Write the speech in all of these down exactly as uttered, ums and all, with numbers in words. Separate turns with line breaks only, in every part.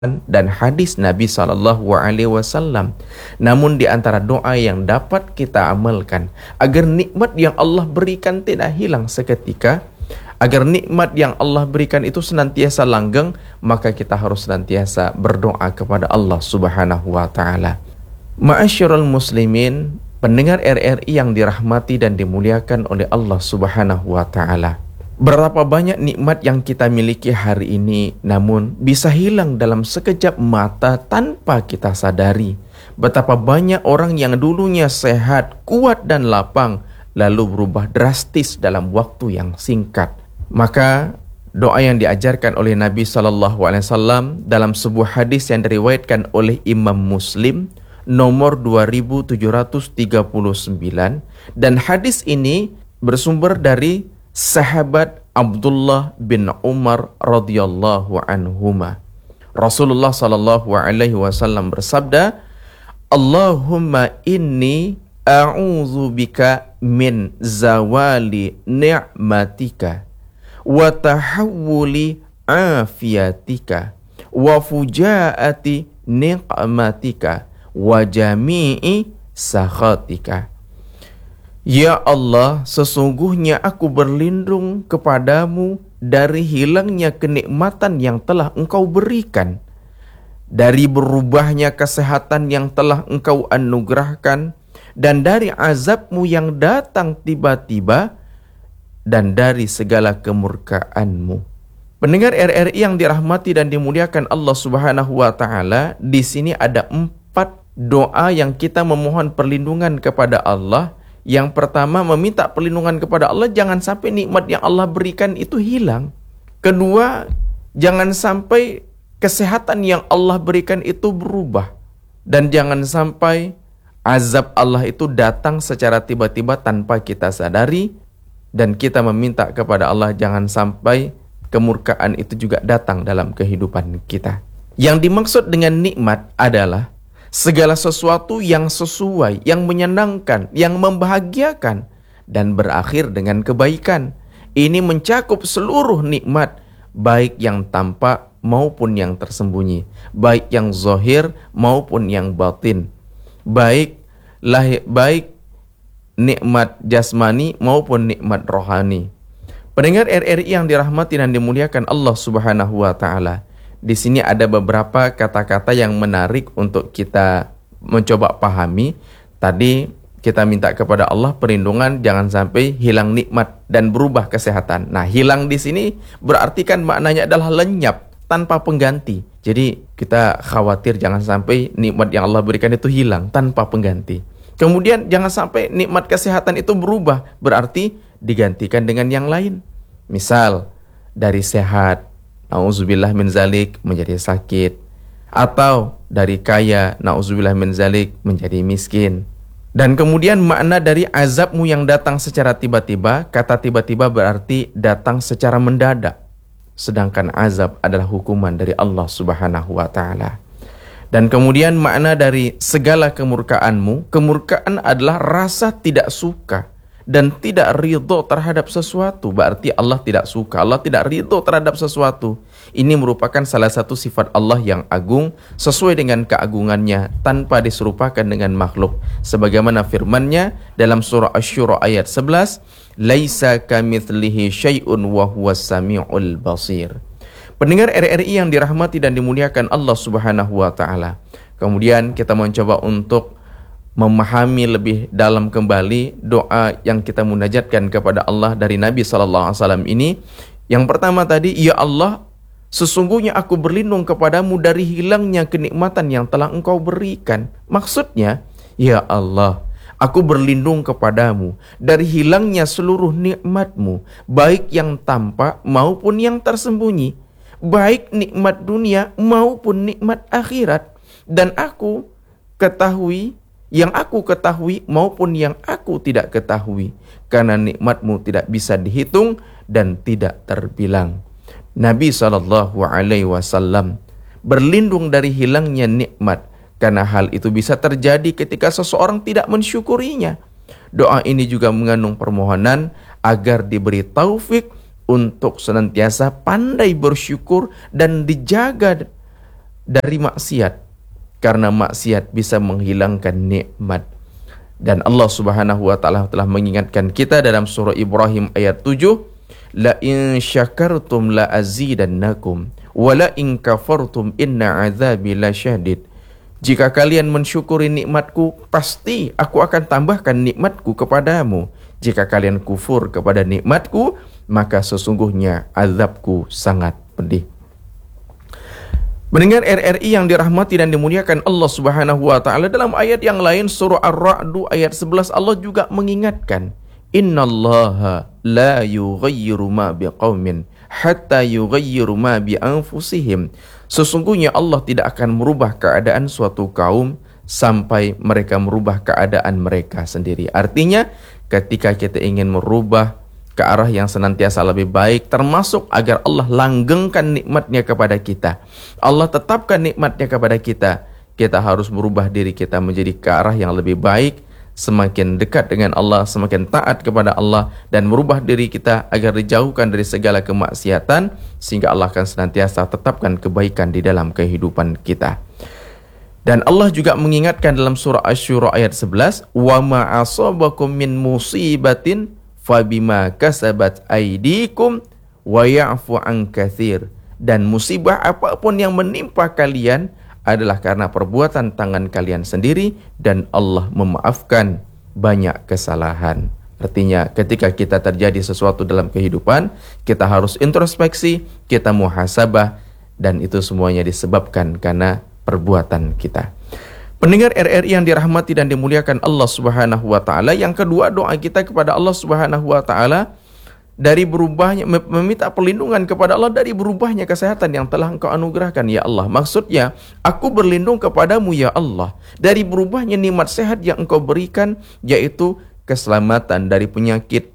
dan hadis Nabi Shallallahu Alaihi Wasallam. Namun di antara doa yang dapat kita amalkan agar nikmat yang Allah berikan tidak hilang seketika, agar nikmat yang Allah berikan itu senantiasa langgeng, maka kita harus senantiasa berdoa kepada Allah Subhanahu Wa Taala. Ma'asyiral muslimin, pendengar R R I yang dirahmati dan dimuliakan oleh Allah Subhanahu Wa Taala. Berapa banyak nikmat yang kita miliki hari ini, namun bisa hilang dalam sekejap mata tanpa kita sadari. Betapa banyak orang yang dulunya sehat, kuat dan lapang, lalu berubah drastis dalam waktu yang singkat. Maka doa yang diajarkan oleh Nabi Shallallahu Alaihi Wasallam dalam sebuah hadis yang diriwayatkan oleh Imam Muslim nomor dua ribu tujuh ratus tiga puluh sembilan, dan hadis ini bersumber dari sahabat Abdullah bin Umar radhiyallahu anhuma. Rasulullah sallallahu alaihi wasallam bersabda, Allahumma inni a'udzu bika min zawali ni'matika wa tahawuli afiyatika wa fujaati niqmatika wa jami'i sakhatika. Ya Allah, sesungguhnya aku berlindung kepadamu dari hilangnya kenikmatan yang telah Engkau berikan, dari berubahnya kesehatan yang telah Engkau anugerahkan, dan dari azab-Mu yang datang tiba-tiba, dan dari segala kemurkaan-Mu. Pendengar R R I yang dirahmati dan dimuliakan Allah Subhanahu Wa Taala, di sini ada empat doa yang kita memohon perlindungan kepada Allah. Yang pertama, meminta perlindungan kepada Allah jangan sampai nikmat yang Allah berikan itu hilang. Kedua, jangan sampai kesehatan yang Allah berikan itu berubah. Dan jangan sampai azab Allah itu datang secara tiba-tiba tanpa kita sadari. Dan kita meminta kepada Allah jangan sampai kemurkaan itu juga datang dalam kehidupan kita. Yang dimaksud dengan nikmat adalah segala sesuatu yang sesuai, yang menyenangkan, yang membahagiakan, dan berakhir dengan kebaikan. Ini mencakup seluruh nikmat, baik yang tampak maupun yang tersembunyi, baik yang zahir maupun yang batin, baik lahir, baik nikmat jasmani maupun nikmat rohani. Pendengar R R I yang dirahmati dan dimuliakan Allah Subhanahu Wa Taala, di sini ada beberapa kata-kata yang menarik untuk kita mencoba pahami. Tadi kita minta kepada Allah perlindungan jangan sampai hilang nikmat dan berubah kesehatan. Nah, hilang di sini berarti kan maknanya adalah lenyap tanpa pengganti. Jadi kita khawatir jangan sampai nikmat yang Allah berikan itu hilang tanpa pengganti. Kemudian jangan sampai nikmat kesehatan itu berubah, berarti digantikan dengan yang lain. Misal dari sehat, na'udzubillah min zalik, menjadi sakit. Atau dari kaya, na'udzubillah min zalik, menjadi miskin. Dan kemudian makna dari azab-Mu yang datang secara tiba-tiba, kata tiba-tiba berarti datang secara mendadak. Sedangkan azab adalah hukuman dari Allah Subhanahu Wa Taala. Dan kemudian makna dari segala kemurkaan-Mu, kemurkaan adalah rasa tidak suka dan tidak ridho terhadap sesuatu. Berarti Allah tidak suka, Allah tidak ridho terhadap sesuatu. Ini merupakan salah satu sifat Allah yang agung, sesuai dengan keagungannya, tanpa diserupakan dengan makhluk. Sebagaimana firman-Nya dalam surah Asy-Syura ayat sebelas, Laisa kamitslihi syai'un wa huwas samiul basir. Pendengar R R I yang dirahmati dan dimuliakan Allah Subhanahu Wa Taala, kemudian kita mencoba untuk memahami lebih dalam kembali doa yang kita munajatkan kepada Allah dari Nabi Sallallahu Alaihi Wasallam ini. Yang pertama tadi, Ya Allah, sesungguhnya aku berlindung kepadamu dari hilangnya kenikmatan yang telah Engkau berikan. Maksudnya, Ya Allah, aku berlindung kepadamu dari hilangnya seluruh nikmat-Mu, baik yang tampak maupun yang tersembunyi, baik nikmat dunia maupun nikmat akhirat. Dan aku ketahui yang aku ketahui maupun yang aku tidak ketahui, karena nikmat-Mu tidak bisa dihitung dan tidak terbilang. Nabi shallallahu alaihi wasallam berlindung dari hilangnya nikmat, karena hal itu bisa terjadi ketika seseorang tidak mensyukurinya. Doa ini juga mengandung permohonan agar diberi taufik untuk senantiasa pandai bersyukur dan dijaga dari maksiat, karena maksiat bisa menghilangkan nikmat. Dan Allah Subhanahu wa taala telah mengingatkan kita dalam surah Ibrahim ayat tujuh, la in syakartum la azidannakum wa la in kafartum inna azabi lasyadid. Jika kalian mensyukuri nikmatku, pasti aku akan tambahkan nikmatku kepadamu. Jika kalian kufur kepada nikmatku, maka sesungguhnya azabku sangat pedih. Mendengar R R I yang dirahmati dan dimuliakan Allah Subhanahu wa taala, dalam ayat yang lain surah Ar-Ra'd ayat sebelas Allah juga mengingatkan, innallaha la yughayyiru ma biqaumin hatta yughayyiru ma bi anfusihim. Sesungguhnya Allah tidak akan merubah keadaan suatu kaum sampai mereka merubah keadaan mereka sendiri. Artinya ketika kita ingin merubah ke arah yang senantiasa lebih baik, termasuk agar Allah langgengkan nikmatnya kepada kita, Allah tetapkan nikmatnya kepada kita, kita harus merubah diri kita menjadi ke arah yang lebih baik, semakin dekat dengan Allah, semakin taat kepada Allah, dan merubah diri kita agar dijauhkan dari segala kemaksiatan, sehingga Allah akan senantiasa tetapkan kebaikan di dalam kehidupan kita. Dan Allah juga mengingatkan dalam surah Asy-Syura ayat sebelas, wa ma asabakum min musibatin fabima kasabat aydikum wa ya'fu an katsir. Dan musibah apapun yang menimpa kalian adalah karena perbuatan tangan kalian sendiri, dan Allah memaafkan banyak kesalahan. Artinya ketika kita terjadi sesuatu dalam kehidupan, kita harus introspeksi, kita muhasabah, dan itu semuanya disebabkan karena perbuatan kita. Pendengar R R I yang dirahmati dan dimuliakan Allah Subhanahu wa taala, yang kedua doa kita kepada Allah Subhanahu wa taala dari berubahnya, meminta perlindungan kepada Allah dari berubahnya kesehatan yang telah Engkau anugerahkan ya Allah. Maksudnya, aku berlindung kepadamu ya Allah dari berubahnya nikmat sehat yang Engkau berikan, yaitu keselamatan dari penyakit,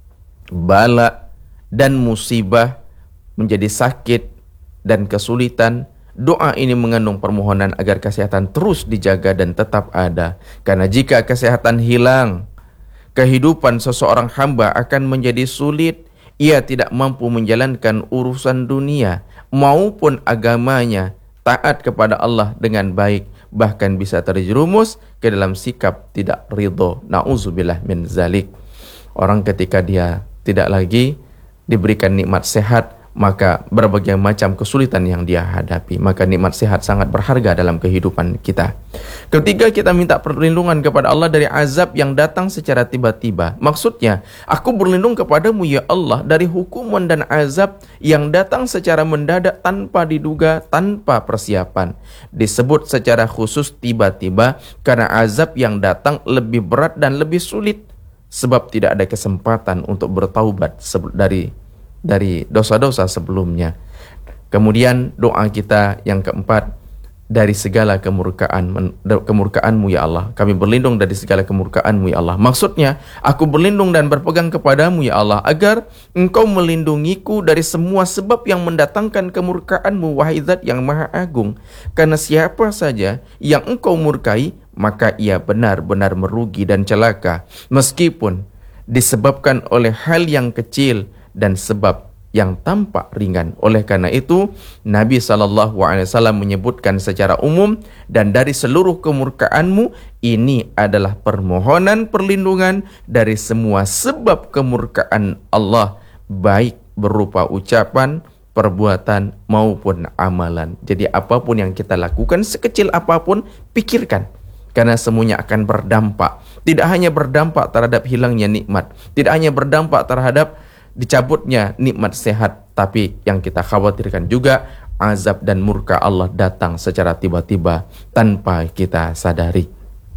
bala dan musibah, menjadi sakit dan kesulitan. Doa ini mengandung permohonan agar kesehatan terus dijaga dan tetap ada. Karena jika kesehatan hilang, kehidupan seseorang hamba akan menjadi sulit. Ia tidak mampu menjalankan urusan dunia maupun agamanya, taat kepada Allah dengan baik, bahkan bisa terjerumus ke dalam sikap tidak ridho. Na'udzubillah min zalik. Orang ketika dia tidak lagi diberikan nikmat sehat, maka berbagai macam kesulitan yang dia hadapi. Maka nikmat sehat sangat berharga dalam kehidupan kita. Ketiga, kita minta perlindungan kepada Allah dari azab yang datang secara tiba-tiba. Maksudnya, aku berlindung kepadamu ya Allah dari hukuman dan azab yang datang secara mendadak tanpa diduga, tanpa persiapan. Disebut secara khusus tiba-tiba karena azab yang datang lebih berat dan lebih sulit, sebab tidak ada kesempatan untuk bertaubat dari dari dosa-dosa sebelumnya. Kemudian doa kita yang keempat, dari segala kemurkaan kemurkaan-Mu ya Allah. Kami berlindung dari segala kemurkaan-Mu ya Allah. Maksudnya, aku berlindung dan berpegang kepadamu ya Allah, agar Engkau melindungiku dari semua sebab yang mendatangkan kemurkaan-Mu, wahai Zat yang Maha Agung. Karena siapa saja yang Engkau murkai, maka ia benar-benar merugi dan celaka, meskipun disebabkan oleh hal yang kecil dan sebab yang tampak ringan. Oleh karena itu, Nabi shallallahu alaihi wasallam menyebutkan secara umum, dan dari seluruh kemurkaan-Mu, ini adalah permohonan perlindungan dari semua sebab kemurkaan Allah, baik berupa ucapan, perbuatan, maupun amalan. Jadi apapun yang kita lakukan, sekecil apapun, pikirkan. Karena semuanya akan berdampak. Tidak hanya berdampak terhadap hilangnya nikmat, tidak hanya berdampak terhadap dicabutnya nikmat sehat, tapi yang kita khawatirkan juga azab dan murka Allah datang secara tiba-tiba tanpa kita sadari.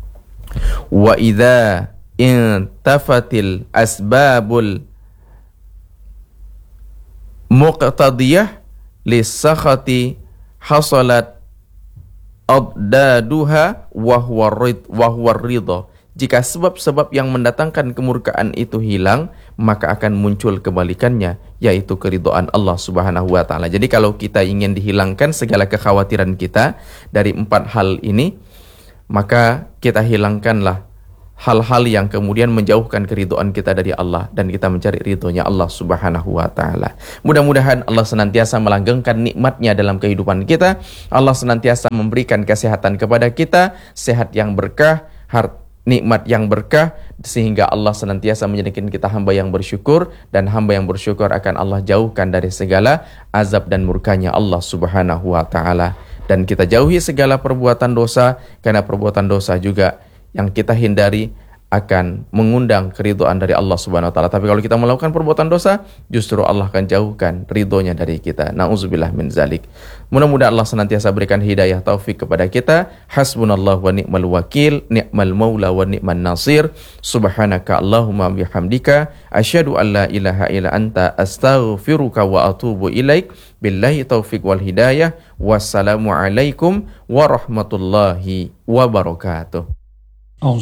Wa idza intafatil asbabul muqtadiyah lisakhati hasalat addaduha wa huwa rid wa huwa ridha. Jika sebab-sebab yang mendatangkan kemurkaan itu hilang, maka akan muncul kebalikannya, yaitu keridhaan Allah Subhanahu wa taala. Jadi kalau kita ingin dihilangkan segala kekhawatiran kita dari empat hal ini, maka kita hilangkanlah hal-hal yang kemudian menjauhkan keridhaan kita dari Allah dan kita mencari ridhonya Allah Subhanahu wa taala. Mudah-mudahan Allah senantiasa melanggengkan nikmatnya dalam kehidupan kita. Allah senantiasa memberikan kesehatan kepada kita, sehat yang berkah, hart nikmat yang berkah, sehingga Allah senantiasa menjadikan kita hamba yang bersyukur, dan hamba yang bersyukur akan Allah jauhkan dari segala azab dan murkanya Allah Subhanahu wa taala. Dan kita jauhi segala perbuatan dosa, karena perbuatan dosa juga yang kita hindari akan mengundang keridhaan dari Allah Subhanahu wa taala. Tapi kalau kita melakukan perbuatan dosa, justru Allah akan jauhkan ridhonya dari kita. Nauzubillah min zalik. Mudah-mudahan Allah senantiasa berikan hidayah taufik kepada kita. Hasbunallahu wa ni'mal wakil, ni'mal maula wa ni'man nasir. Subhanaka Allahumma bihamdika asyhadu an la ilaha illa anta astaghfiruka wa atubu ilaik. Billahi taufik wal hidayah. Wassalamu alaikum warahmatullahi wabarakatuh.